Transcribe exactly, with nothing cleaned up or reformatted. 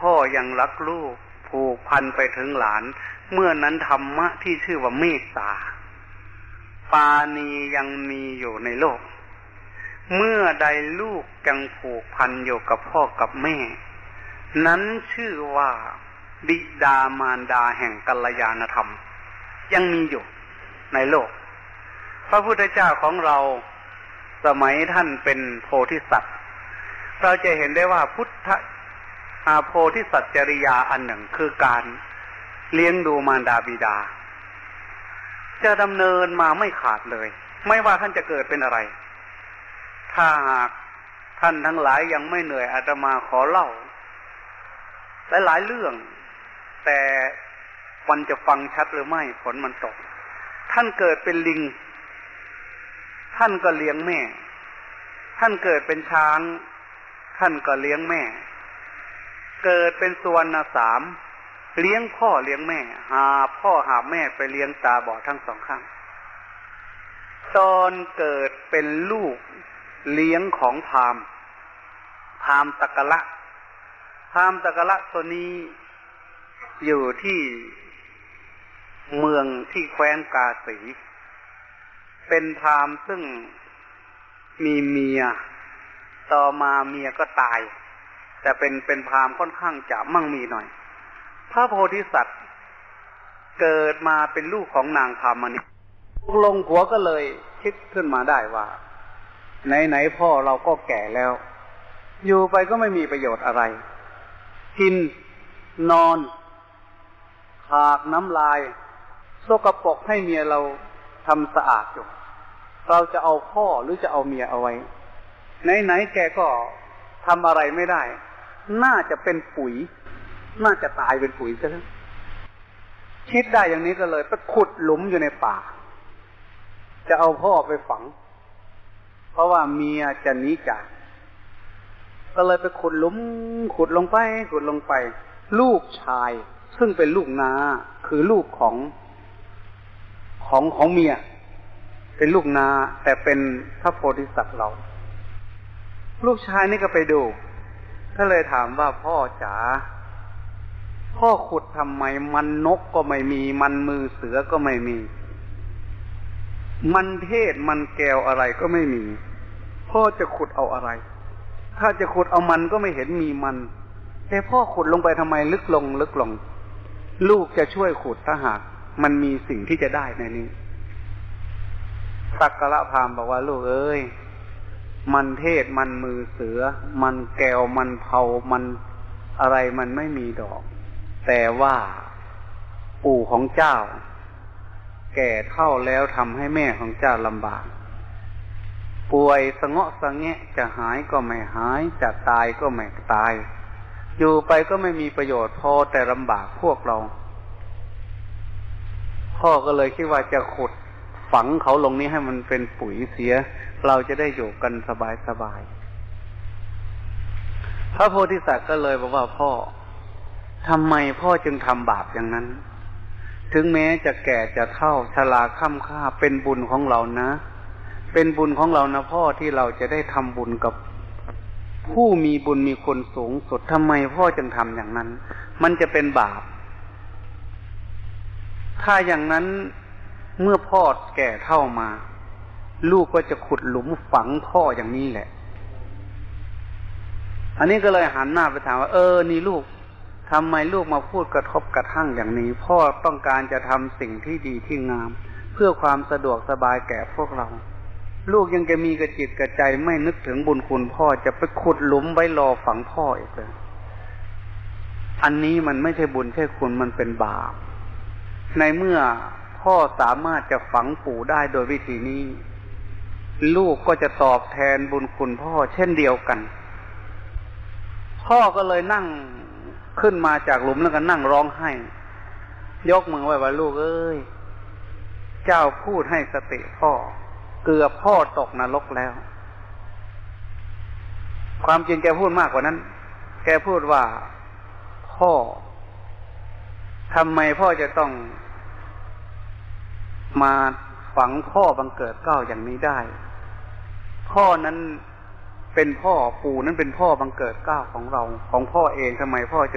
พ่อยังรักลูกผูกพันไปถึงหลานเมื่อนั้นธรรมะที่ชื่อว่าเมตตาปาณียังมีอยู่ในโลกเมื่อใดลูกยังผูกพันอยู่กับพ่อกับแม่นั้นชื่อว่าบิดามารดาแห่งกัลยาณธรรมยังมีอยู่ในโลกพระพุทธเจ้าของเราสมัยท่านเป็นโพธิสัตว์เราจะเห็นได้ว่าพุทธอาโพธิสัตว์จริยาอันหนึ่งคือการเลี้ยงดูมารดาบิดาจะดำเนินมาไม่ขาดเลยไม่ว่าท่านจะเกิดเป็นอะไรถ้าหากท่านทั้งหลายยังไม่เหนื่อยอาตมาขอเล่าหลายๆเรื่องแต่มันจะฟังชัดหรือไม่ผลมันตกท่านเกิดเป็นลิงท่านก็เลี้ยงแม่ท่านเกิดเป็นช้างท่านก็เลี้ยงแม่เกิดเป็นสุวรรณสามเลี้ยงพ่อเลี้ยงแม่หาพ่อหาแม่ไปเลี้ยงตาบอดทั้งสองข้างตอนเกิดเป็นลูกเลี้ยงของพราหมณ์พราหมณ์ตะกละพราหมณ์ตะกละตัวนี้อยู่ที่เมืองที่แคว้นกาสีเป็นพราหมณ์ซึ่งมีเมียต่อมาเมียก็ตายแต่เป็นเป็นพราหมณ์ค่อนข้างจะมั่งมีหน่อยพระโพธิสัตว์เกิดมาเป็นลูกของนางพามณีลงหัวก็เลยคิดขึ้นมาได้ว่าไหนๆพ่อเราก็แก่แล้วอยู่ไปก็ไม่มีประโยชน์อะไรกินนอนขากน้ำลายสกปรกให้เมียเราทำสะอาดอยู่เราจะเอาพ่อหรือจะเอาเมียเอาไว้ไหนๆแกก็ทำอะไรไม่ได้น่าจะเป็นปุ๋ยน่าจะตายเป็นปุ๋ยซะแล้วคิดได้อย่างนี้ก็เลยไปขุดหลุมอยู่ในป่าจะเอาพ่อไปฝังเพราะว่าเมียจะหนีจากก็เลยไปขุดหลุมขุดลงไปขุดลงไปลูกชายซึ่งเป็นลูกน้าคือลูกของของของเมียเป็นลูกน้าแต่เป็นพระโพธิสัตว์เราลูกชายนี่ก็ไปดูก็เลยถามว่าพ่อจ๋าพ่อขุดทำไมมันนกก็ไม่มีมันมือเสือก็ไม่มีมันเทศมันแก้วอะไรก็ไม่มีพ่อจะขุดเอาอะไรถ้าจะขุดเอามันก็ไม่เห็นมีมันแต่พ่อขุดลงไปทำไมลึกลงลึกลงลูกจะช่วยขุดถ้าหากมันมีสิ่งที่จะได้ในนี้สักกะละพราหมณ์บอกว่าลูกเอ้ยมันเทศมันมือเสือมันแก้วมันเผามันอะไรมันไม่มีดอกแต่ว่าปู่ของเจ้าแก่เฒ่าแล้วทำให้แม่ของเจ้าลำบากป่วยสะเงาะสะแงะจะหายก็ไม่หายจะตายก็ไม่ตายอยู่ไปก็ไม่มีประโยชน์พอแต่ลำบากพวกเราพ่อก็เลยคิดว่าจะขุดฝังเขาลงนี้ให้มันเป็นปุ๋ยเสียเราจะได้อยู่กันสบายสบายพระโพธิสัตว์ก็เลยบอกว่าพ่อทำไมพ่อจึงทำบาปอย่างนั้นถึงแม้จะแก่จะเฒ่าชราค่ำค่าเป็นบุญของเรานะเป็นบุญของเรานะพ่อที่เราจะได้ทำบุญกับผู้มีบุญมีคนสูงสุดทำไมพ่อจึงทำอย่างนั้นมันจะเป็นบาปถ้าอย่างนั้นเมื่อพ่อแก่เฒ่ามาลูกก็จะขุดหลุมฝังพ่ออย่างนี้แหละอันนี้ก็เลยหันหน้าไปถามว่าเออนี่ลูกทำไมลูกมาพูดกระทบกระทั่งอย่างนี้พ่อต้องการจะทำสิ่งที่ดีที่งามเพื่อความสะดวกสบายแก่พวกเราลูกยังจะมีกระจิตกระใจไม่นึกถึงบุญคุณพ่อจะไปขุดหลุมไว้รอฝังพ่ออีกเลยอันนี้มันไม่ใช่บุญใช่คุณมันเป็นบาปในเมื่อพ่อสามารถจะฝังปู่ได้โดยวิธีนี้ลูกก็จะตอบแทนบุญคุณพ่อเช่นเดียวกันพ่อก็เลยนั่งขึ้นมาจากหลุมแล้วก็นั่งร้องไห้ยกมือไหว้ว่าลูกเอ้ยเจ้าพูดให้สติพ่อเกือบพ่อตกนรกแล้วความจริงแกพูดมากกว่านั้นแกพูดว่าพ่อทำไมพ่อจะต้องมาฝังพ่อบังเกิดเกล้าอย่างนี้ได้พ่อนั้นเป็นพ่อปู่นั้นเป็นพ่อบังเกิดเกล้าของเราของพ่อเองทำไมพ่อจะ